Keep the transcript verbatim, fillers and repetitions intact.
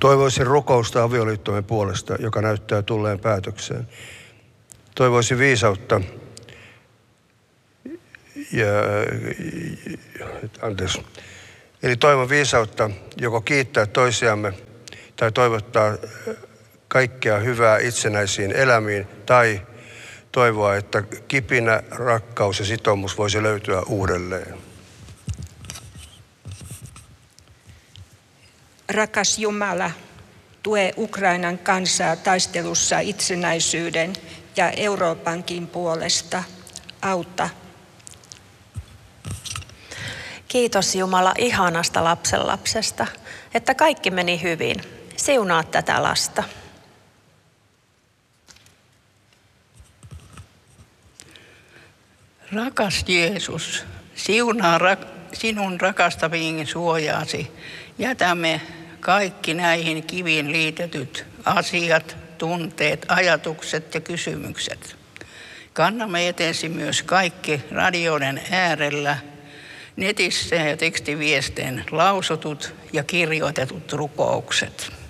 Toivoisin rukousta avioliittomme puolesta, joka näyttää tulleen päätökseen. Toivoisin viisautta ja, anteeksi. Eli toivon viisautta joko kiittää toisiamme tai toivottaa kaikkea hyvää itsenäisiin elämiin tai toivoa, että kipinä, rakkaus ja sitoumus voisi löytyä uudelleen. Rakas Jumala, tue Ukrainan kansaa taistelussa itsenäisyyden ja Euroopankin puolesta. Auta. Kiitos Jumala ihanasta lapsenlapsesta, että kaikki meni hyvin. Siunaa tätä lasta. Rakas Jeesus, siunaa rak- sinun rakastaviin suojaasi. Jätämme kaikki näihin kiviin liitetyt asiat, tunteet, ajatukset ja kysymykset. Kannamme eteesi myös kaikki radioiden äärellä, netissä ja tekstiviesteen lausutut ja kirjoitetut rukoukset.